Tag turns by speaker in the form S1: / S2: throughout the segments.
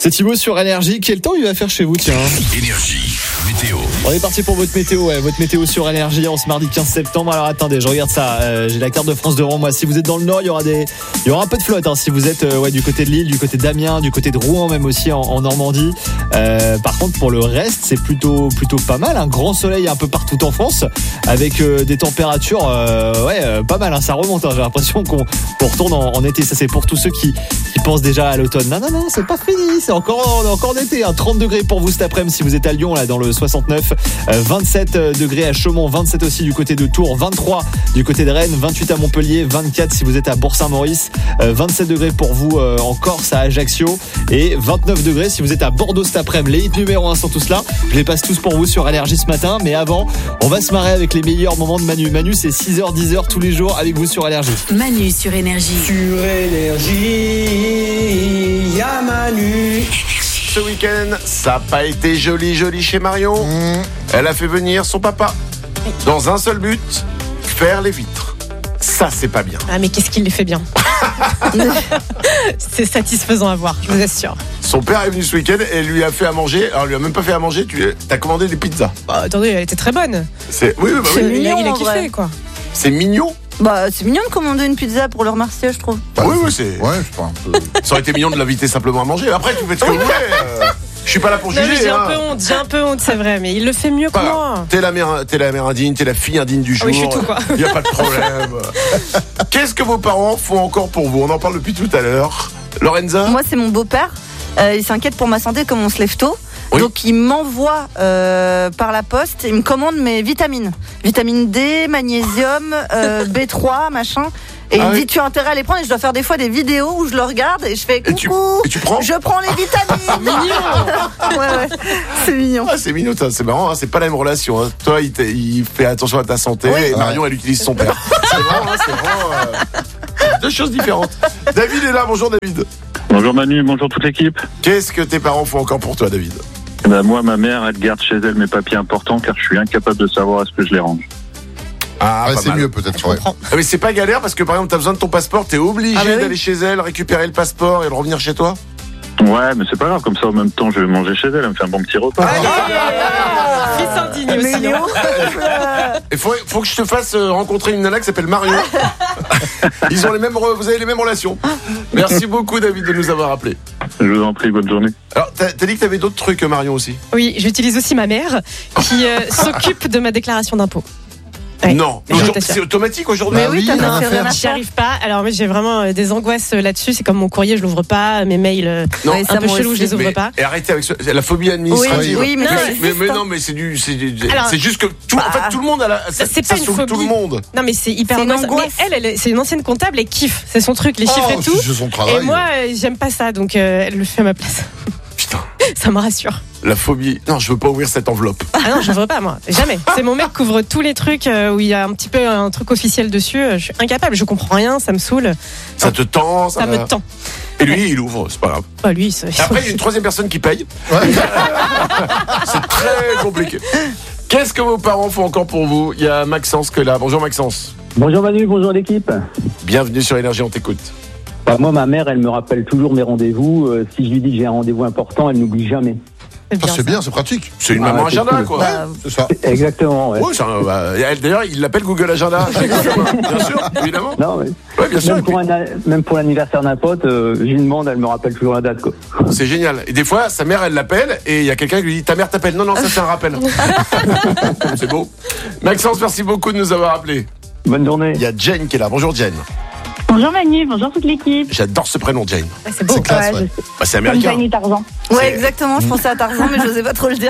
S1: C'est Thibaut sur Énergie. Quel temps il va faire chez vous, tiens?
S2: Énergie, météo.
S1: On est parti pour votre météo, votre météo sur Énergie en ce mardi 15 septembre. Alors attendez, je regarde ça. J'ai la carte de France devant moi. Si vous êtes dans le nord, il y aura un peu de flotte. Si vous êtes du côté de Lille, du côté d'Amiens, du côté de Rouen, même aussi en Normandie. Par contre, pour le reste, c'est plutôt pas mal. Un grand soleil un peu partout en France, avec des températures, pas mal. Ça remonte. J'ai l'impression qu'on retourne en été. Ça, c'est pour tous ceux qui pensent déjà à l'automne. Non, c'est pas fini. C'est encore d'été. 30 degrés pour vous cet après-midi si vous êtes à Lyon, là dans le 69. 27 degrés à Chaumont, 27 aussi du côté de Tours, 23 du côté de Rennes, 28 à Montpellier, 24 si vous êtes à Bourg-Saint-Maurice, 27 degrés pour vous en Corse à Ajaccio et 29 degrés si vous êtes à Bordeaux cet après-midi. Les hits numéro 1 sont tous là. Je les passe tous pour vous sur Énergie ce matin. Mais avant, on va se marrer avec les meilleurs moments de Manu. Manu, c'est 6h, 10h tous les jours avec vous sur Énergie.
S3: Manu sur Énergie.
S4: Sur Énergie, y'a Manu.
S5: Ce week-end, ça n'a pas été joli chez Marion. Elle a fait venir son papa dans un seul but, faire les vitres. Ça, c'est pas bien.
S6: Ah, mais qu'est-ce qu'il les fait bien. C'est satisfaisant à voir, je vous assure.
S5: Son père est venu ce week-end et lui a fait à manger. Alors, il lui a même pas fait à manger, t'as commandé des pizzas.
S6: Bah, attendez, elle était très bonne.
S5: Oui.
S6: Il a kiffé, quoi.
S5: C'est mignon.
S7: Bah, c'est mignon de commander une pizza pour le remercier, je trouve.
S5: Oui, c'est.
S8: Ouais, je crois un peu.
S5: Ça aurait été mignon de l'inviter simplement à manger. Après, tu fais ce que vous voulez. Je suis pas là pour juger.
S6: J'ai un peu honte, c'est vrai, mais il le fait mieux que moi.
S5: T'es la mère indigne, t'es la fille indigne du jour.
S6: Oui, je suis tout, quoi.
S5: Y a pas de problème. Qu'est-ce que vos parents font encore pour vous? On en parle depuis tout à l'heure. Lorenza?
S7: Moi, c'est mon beau-père. Il s'inquiète pour ma santé comme on se lève tôt.
S5: Oui.
S7: Donc il m'envoie par la poste, il me commande mes vitamines. Vitamine D, magnésium, B3, machin. Et il me dit tu as intérêt à les prendre et je dois faire des fois des vidéos où je le regarde et je fais coucou.
S5: Et tu prends?
S7: Je prends les vitamines. Mignon. Ouais, c'est mignon.
S5: C'est mignon, c'est marrant, c'est pas la même relation. Toi, il fait attention à ta santé et Marion, elle utilise son père. C'est vraiment deux choses différentes. David est là, bonjour David.
S9: Bonjour Manu, bonjour toute l'équipe.
S5: Qu'est-ce que tes parents font encore pour toi, David?
S9: Moi, ma mère, elle garde chez elle mes papiers importants car je suis incapable de savoir est-ce que je les range.
S8: C'est mieux peut-être. Ouais.
S5: Mais c'est pas galère parce que par exemple, t'as besoin de ton passeport, t'es obligé d'aller chez elle, récupérer le passeport et le revenir chez toi?
S9: Ouais, mais c'est pas grave, comme ça en même temps je vais manger chez elle me fait un bon petit repas.
S6: Fils indigne aussi.
S5: Il faut que je te fasse rencontrer une nana qui s'appelle Marion. Vous avez les mêmes relations. Merci beaucoup David de nous avoir appelés.
S9: Je vous en prie, bonne journée.
S5: Alors, t'as dit que t'avais d'autres trucs, Marion, aussi?
S6: Oui, j'utilise aussi ma mère qui s'occupe de ma déclaration d'impôt.
S5: Ouais. Non, c'est automatique aujourd'hui.
S7: Mais oui, t'as pas fait rien à
S6: J'y arrive pas. Alors moi j'ai vraiment des angoisses là-dessus. C'est comme mon courrier, je l'ouvre pas. Mes mails un peu chelou, je les ouvre pas.
S5: Et arrêtez avec la phobie administrative.
S7: Oui, mais
S5: non, mais c'est juste que tout le monde a
S6: c'est pas une phobie.
S5: Tout le monde.
S6: Non, mais c'est hyper angoissant. Mais elle, c'est une ancienne comptable, elle kiffe. C'est son truc, les chiffres et tout.
S8: Son travail.
S6: Et moi, j'aime pas ça, donc elle le fait à ma place.
S5: Putain.
S6: Ça me rassure.
S5: La phobie. Non, je veux pas ouvrir cette enveloppe.
S6: Ah non, je veux pas, moi. Jamais. C'est mon mec qui couvre tous les trucs où il y a un petit peu un truc officiel dessus. Je suis incapable. Je comprends rien. Ça me saoule.
S5: Ça te tend.
S6: Ça me tend.
S5: Et lui, il ouvre. C'est pas grave.
S6: Bah, lui,
S5: après, il y a une troisième personne qui paye. Ouais. C'est très compliqué. Qu'est-ce que vos parents font encore pour vous? Il y a Maxence qui est là. Bonjour Maxence.
S10: Bonjour Manu, bonjour l'équipe.
S5: Bienvenue sur Énergie, on t'écoute.
S10: Moi, ma mère, elle me rappelle toujours mes rendez-vous. Si je lui dis que j'ai un rendez-vous important, elle n'oublie jamais.
S8: C'est bien, c'est pratique.
S5: C'est une maman agenda,
S10: cool.
S5: quoi.
S8: C'est ça.
S10: Exactement, ouais.
S5: D'ailleurs, il l'appelle Google Agenda. Bien sûr, évidemment.
S10: Non, ouais.
S5: Ouais, bien sûr.
S10: Même pour l'anniversaire d'un pote, je lui demande, elle me rappelle toujours la date, quoi.
S5: C'est génial. Et des fois, sa mère, elle l'appelle et il y a quelqu'un qui lui dit ta mère t'appelle. Non, ça c'est un rappel. C'est beau. Maxence, merci beaucoup de nous avoir appelés.
S10: Bonne journée.
S5: Il y a Jane qui est là. Bonjour Jane.
S11: Bonjour Manu, bonjour toute l'équipe.
S5: J'adore ce prénom Jane.
S6: C'est beau.
S8: C'est classe, ouais.
S5: C'est américain.
S11: Comme Jane et Tarzan.
S7: Ouais, exactement. Je pensais à Tarzan, mais je n'osais pas trop le dire.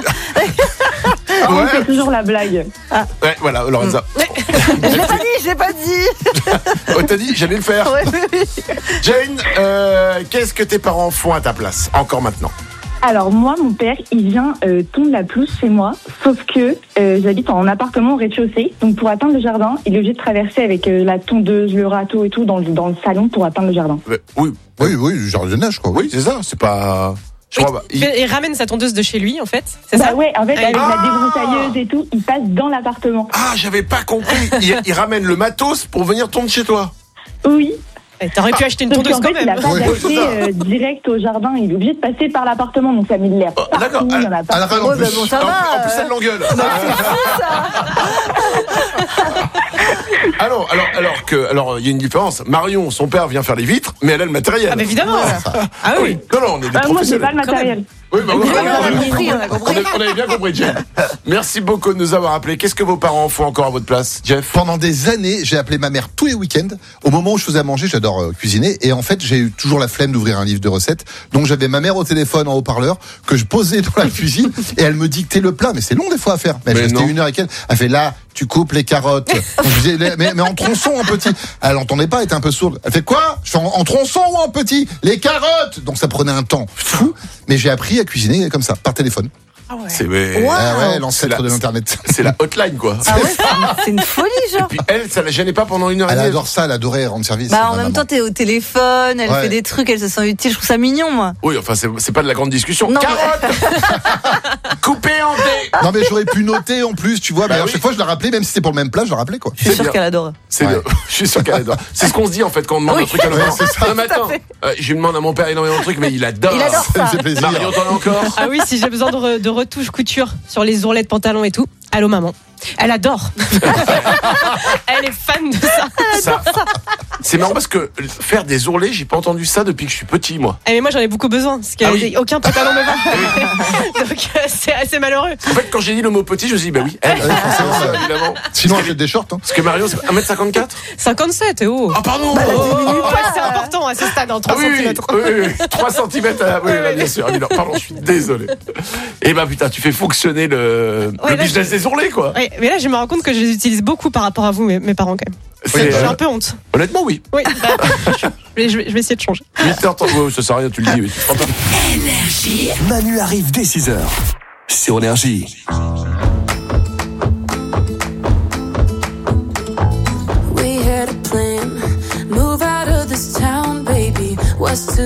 S11: On fait toujours la blague.
S5: Ouais, voilà, Lorenza.
S7: J'ai pas dit.
S5: Oh, t'as dit, j'allais le faire.
S7: Ouais.
S5: Jane, qu'est-ce que tes parents font à ta place, encore maintenant?
S11: Alors moi, mon père, il vient tondre la pelouse chez moi, sauf que j'habite en appartement au rez-de-chaussée. Donc pour atteindre le jardin, il est obligé de traverser avec la tondeuse, le râteau et tout dans le salon pour atteindre le jardin.
S5: Oui,
S8: du jardinage, quoi.
S5: Oui, c'est ça, c'est pas...
S6: Il ramène sa tondeuse de chez lui, en fait. C'est ça?
S11: Ouais, en fait, avec la débroussailleuse et tout, il passe dans l'appartement.
S5: Ah, j'avais pas compris. Il ramène le matos pour venir tondre chez toi.
S11: Oui.
S6: T'aurais pu acheter une
S11: Sauf
S6: tondeuse
S11: qu'en
S6: quand
S11: fait, il
S6: même.
S11: n'a pas d'accès direct au jardin. Il est obligé de passer par l'appartement, donc ça met de l'air partout.
S5: D'accord.
S11: Il y en a pas.
S8: En
S7: Ouais, bah bon, ça va.
S5: En plus, elle l'engueule. Alors, il y a une différence. Marion, son père vient faire les vitres, mais elle a le matériel.
S6: Ah, bah évidemment. Ah oui.
S5: Non, on est des
S11: Moi, j'ai
S5: professionnels.
S11: pas le matériel.
S5: Oui, bah,
S7: On a compris.
S5: on avait bien compris, Jeff. Merci beaucoup de nous avoir appelés. Qu'est-ce que vos parents font encore à votre place, Jeff?
S8: Pendant des années, j'ai appelé ma mère tous les week-ends. Au moment où je faisais à manger, j'adore cuisiner. Et en fait, j'ai eu toujours la flemme d'ouvrir un livre de recettes. Donc, j'avais ma mère au téléphone en haut-parleur que je posais dans la cuisine et elle me dictait le plat. Mais c'est long des fois à faire. Mais je restais 1 heure avec elle. Elle fait là, tu coupes les carottes. Donc, je disais, mais en tronçon, en petit. Elle entendait pas, elle était un peu sourde. Elle fait quoi? Je fais en tronçon ou en petit? Les carottes! Donc, ça prenait un temps fou. Mais j'ai appris à cuisiner comme ça, par téléphone.
S6: Ah ouais.
S5: C'est
S8: L'ancêtre de l'Internet.
S5: C'est la hotline, quoi.
S7: Ah ouais, c'est une folie, genre.
S5: Et puis elle, ça la gênait pas pendant 1 heure et
S8: Elle
S5: demie.
S8: adore ça, elle adorait rendre service.
S7: Bah, en
S8: ma
S7: même
S8: maman.
S7: temps, t'es au téléphone, elle fait des trucs, elle se sent utile. Je trouve ça mignon, moi.
S5: Oui, enfin, c'est pas de la grande discussion.
S7: Non,
S5: Carotte coupée en dés.
S8: Non mais j'aurais pu noter en plus, tu vois. Mais à
S5: oui.
S8: chaque fois je la rappelais, même si c'était pour le même plat, je la rappelais quoi.
S7: Je suis
S5: C'est
S7: sûre
S5: bien.
S7: qu'elle adore.
S5: Je suis sûr qu'elle adore. C'est ce qu'on se dit en fait quand on demande un truc à nos parents. Non mais attends, je demande à mon père énormément de trucs, mais il adore.
S7: Il adore
S8: Ça me
S7: ça.
S8: fait plaisir.
S5: Marion, t'en as encore?
S6: Ah oui, si j'ai besoin de retouches couture sur les ourlets de pantalon et tout, allô maman. Elle adore. Elle est fan de ça.
S5: C'est marrant parce que faire des ourlets, j'ai pas entendu ça depuis que je suis petit, moi.
S6: Mais moi j'en ai beaucoup besoin parce que
S5: Ah oui.
S6: aucun pantalon me va. Donc c'est assez malheureux.
S5: En fait, quand j'ai dit le mot petit, je me suis dit, bah oui, elle,
S8: forcément,
S5: évidemment.
S8: Sinon elle jette des shorts. Hein.
S5: Parce que Marion, c'est 1m54?
S6: 57, oh.
S5: Ah, pardon!
S6: C'est important à ce stade, en 3
S5: Ah oui,
S6: cm.
S5: oui, 3 cm. Oui, là, bien sûr. Évidemment. Pardon, je suis désolé. Eh ben putain, tu fais fonctionner le
S6: là,
S5: business des ourlets, quoi.
S6: Oui, mais là je me rends compte que je les utilise beaucoup par rapport à vous, mes parents quand même.
S5: C'est,
S6: J'ai un peu honte.
S5: Honnêtement, oui.
S6: Oui, je vais essayer de changer.
S5: 8h30, ça sert à rien, tu le dis. Oui.
S2: Manu arrive dès 6h sur Énergie.
S3: We had a plan, move out of this town, baby. What's to